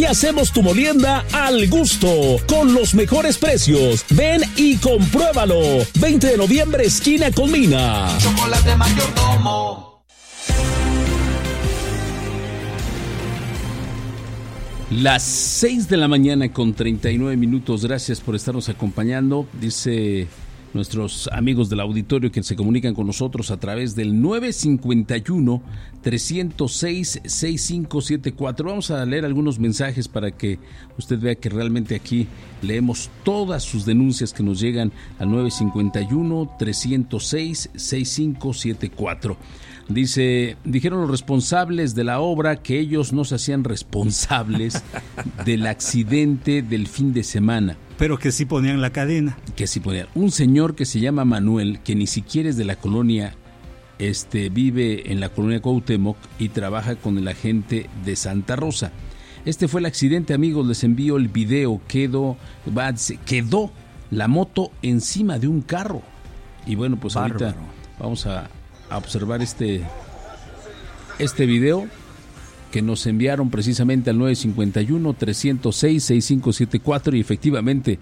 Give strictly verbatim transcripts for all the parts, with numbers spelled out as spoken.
Y hacemos tu molienda al gusto, con los mejores precios. Ven y compruébalo. veinte de noviembre, esquina con Mina. Chocolate Mayordomo. Las seis de la mañana con treinta y nueve minutos. Gracias por estarnos acompañando. Dice nuestros amigos del auditorio que se comunican con nosotros a través del nueve cinco uno, tres cero seis, seis cinco siete cuatro. Vamos a leer algunos mensajes para que usted vea que realmente aquí leemos todas sus denuncias que nos llegan al nueve cinco uno, tres cero seis, seis cinco siete cuatro. Dice, dijeron los responsables de la obra que ellos no se hacían responsables del accidente del fin de semana. Pero que sí ponían la cadena. Que sí ponían. Un señor que se llama Manuel, que ni siquiera es de la colonia, este, vive en la colonia Cuauhtémoc y trabaja con el agente de Santa Rosa. Este fue el accidente, amigos, les envío el video. Quedó, va, quedó la moto encima de un carro. Y bueno, pues Bárbaro. Ahorita vamos a, a observar este, este video que nos enviaron precisamente al nueve cinco uno, tres cero seis, seis cinco siete cuatro, y efectivamente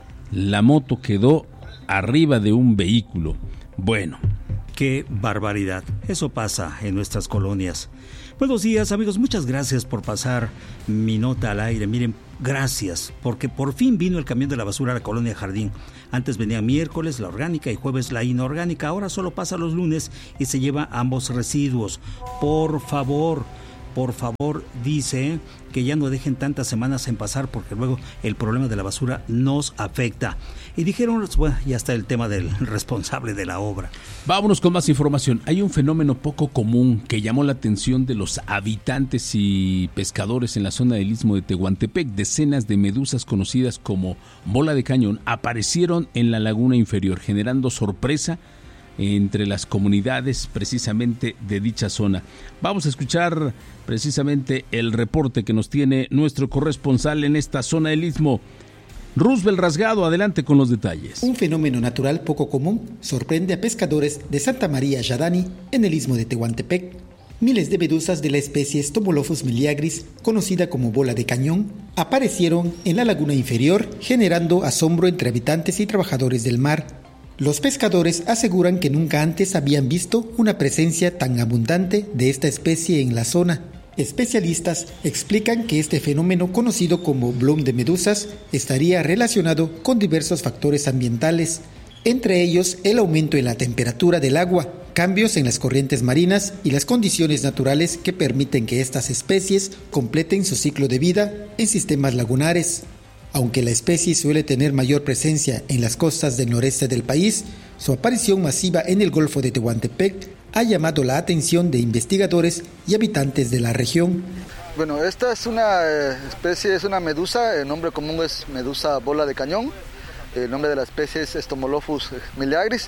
la moto quedó arriba de un vehículo. Bueno. Qué barbaridad. Eso pasa en nuestras colonias. Buenos días, amigos. Muchas gracias por pasar mi nota al aire. Miren, gracias, porque por fin vino el camión de la basura a la colonia Jardín. Antes venía miércoles la orgánica y jueves la inorgánica. Ahora solo pasa los lunes y se lleva ambos residuos. Por favor, por favor, dice que ya no dejen tantas semanas en pasar porque luego el problema de la basura nos afecta. Y dijeron, bueno, ya está el tema del responsable de la obra. Vámonos con más información. Hay un fenómeno poco común que llamó la atención de los habitantes y pescadores en la zona del Istmo de Tehuantepec. Decenas de medusas conocidas como bola de cañón aparecieron en la laguna inferior, generando sorpresa entre las comunidades precisamente de dicha zona. Vamos a escuchar precisamente el reporte que nos tiene nuestro corresponsal en esta zona del Istmo, Roosevelt Rasgado. Adelante con los detalles. Un fenómeno natural poco común sorprende a pescadores de Santa María Yadani en el Istmo de Tehuantepec. Miles de medusas de la especie Stomolophus meleagris, conocida como bola de cañón, aparecieron en la laguna inferior, generando asombro entre habitantes y trabajadores del mar. Los pescadores aseguran que nunca antes habían visto una presencia tan abundante de esta especie en la zona. Especialistas explican que este fenómeno, conocido como bloom de medusas, estaría relacionado con diversos factores ambientales, entre ellos el aumento en la temperatura del agua, cambios en las corrientes marinas y las condiciones naturales que permiten que estas especies completen su ciclo de vida en sistemas lagunares. Aunque la especie suele tener mayor presencia en las costas del noreste del país, su aparición masiva en el Golfo de Tehuantepec ha llamado la atención de investigadores y habitantes de la región. Bueno, esta es una especie, es una medusa, el nombre común es medusa bola de cañón, el nombre de la especie es Stomolophus meleagris.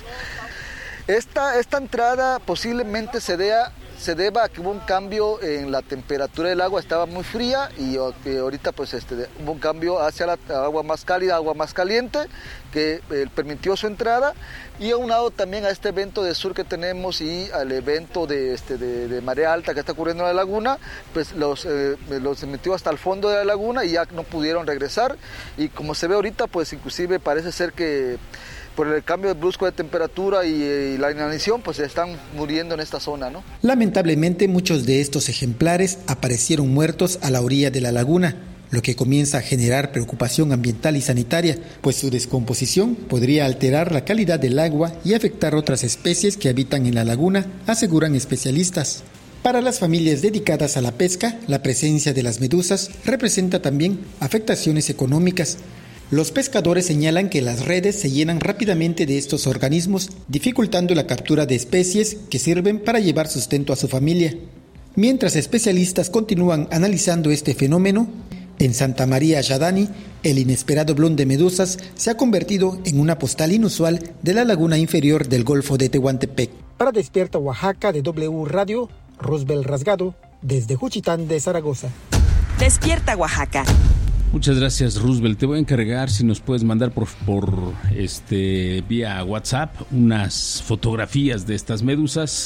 Esta, esta entrada posiblemente se deba, se deba a que hubo un cambio en la temperatura del agua, estaba muy fría y ahorita pues este, hubo un cambio hacia la agua más cálida, agua más caliente, que eh, permitió su entrada, y aunado también a este evento de sur que tenemos y al evento de, este, de, de marea alta que está ocurriendo en la laguna, pues los, eh, los metió hasta el fondo de la laguna y ya no pudieron regresar, y como se ve ahorita pues inclusive parece ser que por el cambio brusco de temperatura y, y la inanición, pues se están muriendo en esta zona, ¿no? Lamentablemente, muchos de estos ejemplares aparecieron muertos a la orilla de la laguna, lo que comienza a generar preocupación ambiental y sanitaria, pues su descomposición podría alterar la calidad del agua y afectar otras especies que habitan en la laguna, aseguran especialistas. Para las familias dedicadas a la pesca, la presencia de las medusas representa también afectaciones económicas. Los pescadores señalan que las redes se llenan rápidamente de estos organismos, dificultando la captura de especies que sirven para llevar sustento a su familia. Mientras especialistas continúan analizando este fenómeno, en Santa María Yadani, el inesperado bloom de medusas se ha convertido en una postal inusual de la laguna inferior del Golfo de Tehuantepec. Para Despierta Oaxaca de W Radio, Roosevelt Rasgado, desde Juchitán de Zaragoza. Despierta Oaxaca. Muchas gracias, Roosevelt. Te voy a encargar si nos puedes mandar por, por este vía WhatsApp unas fotografías de estas medusas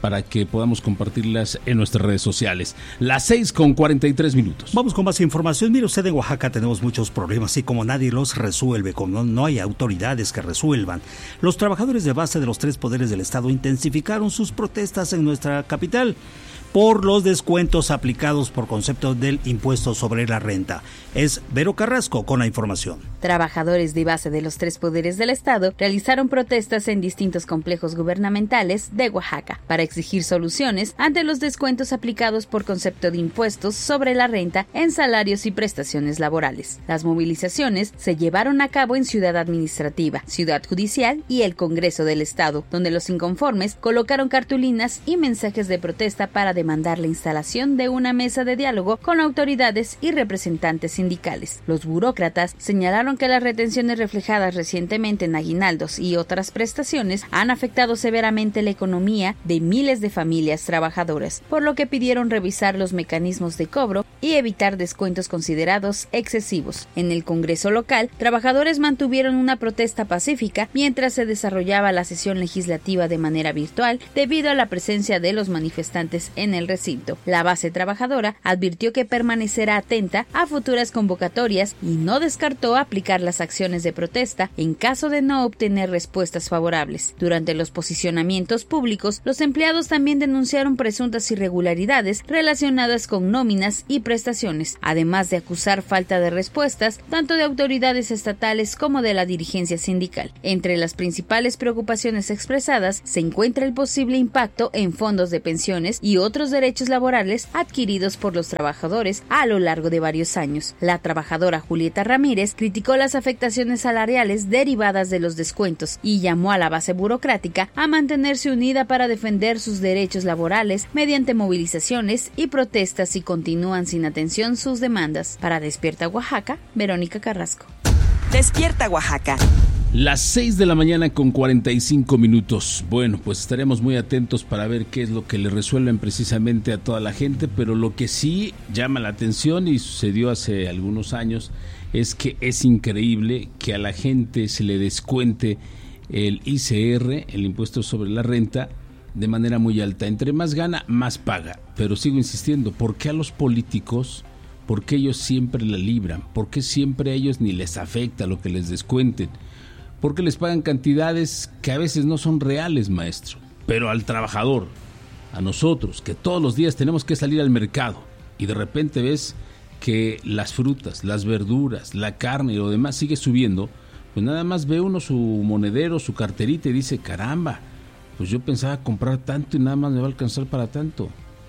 para que podamos compartirlas en nuestras redes sociales. Las seis con cuarenta y tres minutos. Vamos con más información. Mire usted, en Oaxaca tenemos muchos problemas y como nadie los resuelve, como no, no hay autoridades que resuelvan, los trabajadores de base de los tres poderes del Estado intensificaron sus protestas en nuestra capital por los descuentos aplicados por concepto del impuesto sobre la renta. Es Vero Carrasco con la información. Trabajadores de base de los tres poderes del Estado realizaron protestas en distintos complejos gubernamentales de Oaxaca para exigir soluciones ante los descuentos aplicados por concepto de impuestos sobre la renta en salarios y prestaciones laborales. Las movilizaciones se llevaron a cabo en Ciudad Administrativa, Ciudad Judicial y el Congreso del Estado, donde los inconformes colocaron cartulinas y mensajes de protesta para demandar la instalación de una mesa de diálogo con autoridades y representantes sindicales. Los burócratas señalaron que las retenciones reflejadas recientemente en aguinaldos y otras prestaciones han afectado severamente la economía de miles de familias trabajadoras, por lo que pidieron revisar los mecanismos de cobro y evitar descuentos considerados excesivos. En el Congreso local, trabajadores mantuvieron una protesta pacífica mientras se desarrollaba la sesión legislativa de manera virtual debido a la presencia de los manifestantes en el recinto. La base trabajadora advirtió que permanecerá atenta a futuras convocatorias y no descartó aplicar las acciones de protesta en caso de no obtener respuestas favorables. Durante los posicionamientos públicos, los empleados también denunciaron presuntas irregularidades relacionadas con nóminas y prestaciones, además de acusar falta de respuestas tanto de autoridades estatales como de la dirigencia sindical. Entre las principales preocupaciones expresadas se encuentra el posible impacto en fondos de pensiones y otros derechos laborales adquiridos por los trabajadores a lo largo de varios años. La trabajadora Julieta Ramírez criticó las afectaciones salariales derivadas de los descuentos y llamó a la base burocrática a mantenerse unida para defender sus derechos laborales mediante movilizaciones y protestas si continúan sin atención sus demandas. Para Despierta Oaxaca, Verónica Carrasco. Despierta Oaxaca. Las seis de la mañana con cuarenta y cinco minutos. Bueno, pues estaremos muy atentos para ver qué es lo que le resuelven precisamente a toda la gente, pero lo que sí llama la atención y sucedió hace algunos años es que es increíble que a la gente se le descuente el I C R, el impuesto sobre la renta, de manera muy alta. Entre más gana, más paga. Pero sigo insistiendo, ¿por qué a los políticos, por qué ellos siempre la libran? ¿Por qué siempre a ellos ni les afecta lo que les descuenten? Porque les pagan cantidades que a veces no son reales, maestro. Pero al trabajador, a nosotros, que todos los días tenemos que salir al mercado y de repente ves que las frutas, las verduras, la carne y lo demás sigue subiendo, pues nada más ve uno su monedero, su carterita y dice, caramba, pues yo pensaba comprar tanto y nada más me va a alcanzar para tanto.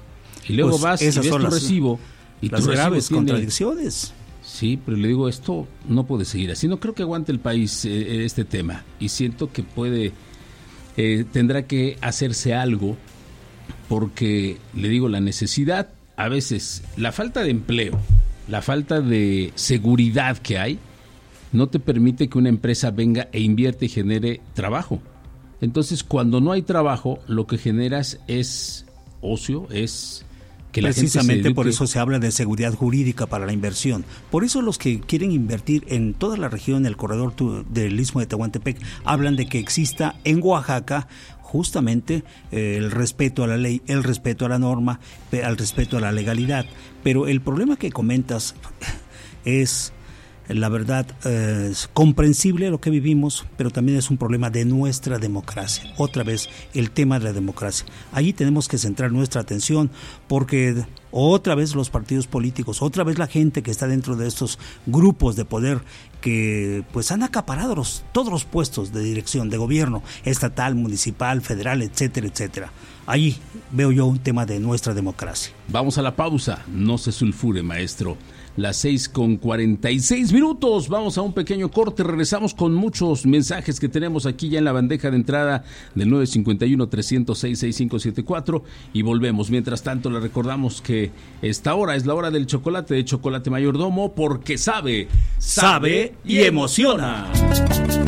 Y luego pues vas y ves tu las, recibo y las tu graves tiene, contradicciones. Sí, pero le digo, esto no puede seguir así. No creo que aguante el país eh, este tema. Y siento que puede, eh, tendrá que hacerse algo, porque, le digo, la necesidad, a veces, la falta de empleo, la falta de seguridad que hay, no te permite que una empresa venga e invierte y genere trabajo. Entonces, cuando no hay trabajo, lo que generas es ocio, es... Que Precisamente por eso se habla de seguridad jurídica para la inversión. Por eso los que quieren invertir en toda la región, el corredor del Istmo de Tehuantepec, hablan de que exista en Oaxaca justamente eh, el respeto a la ley, el respeto a la norma, el respeto a la legalidad. Pero el problema que comentas es... La verdad, eh, es comprensible lo que vivimos, pero también es un problema de nuestra democracia. Otra vez, el tema de la democracia. Allí tenemos que centrar nuestra atención, porque otra vez los partidos políticos, otra vez la gente que está dentro de estos grupos de poder que pues han acaparado los, todos los puestos de dirección, de gobierno, estatal, municipal, federal, etcétera, etcétera. Ahí veo yo un tema de nuestra democracia. Vamos a la pausa, no se sulfure, maestro. Las seis con cuarenta y seis minutos, vamos a un pequeño corte, regresamos con muchos mensajes que tenemos aquí ya en la bandeja de entrada del nueve cinco uno, tres cero seis, seis cinco siete cuatro y volvemos. Mientras tanto, le recordamos que esta hora es la hora del chocolate de Chocolate Mayordomo, porque sabe, sabe y emociona.